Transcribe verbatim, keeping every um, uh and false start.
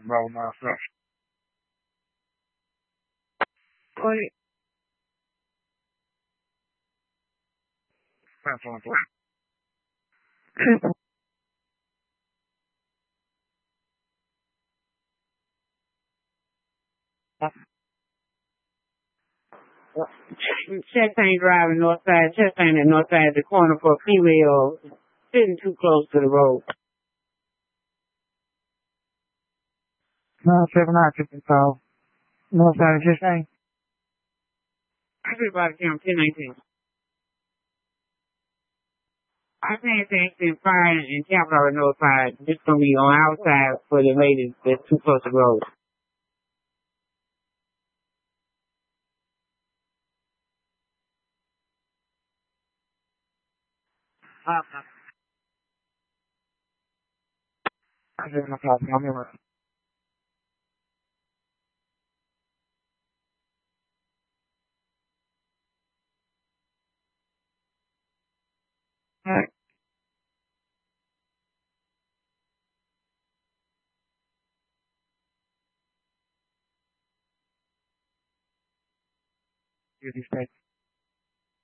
roll myself. Oi. That's on the Chastain driving north side, Chastain at north side, the corner for a female sitting too close to the road. nine seven nine fifty call. North side of Chastain. Everybody count ten nineteen. I think the accident fire and Capitol on the north side. This gonna be on our side for the ladies that's too close to the road. Uh, I said my call. I'm here. Alright. Fifty state.